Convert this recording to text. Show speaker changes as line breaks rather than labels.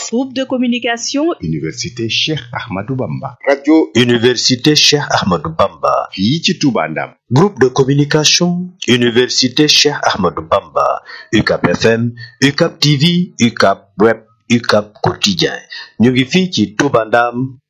Groupe de communication
Université Cheikh Ahmadou Bamba.
Radio
Université Cheikh Ahmadou Bamba.
fii ci Touba Ndam.
Groupe de communication Université Cheikh Ahmadou Bamba. UCAP FM, UCAP TV, UCAP Web, UCAP Quotidien. ñu ngi fii ci Touba Ndam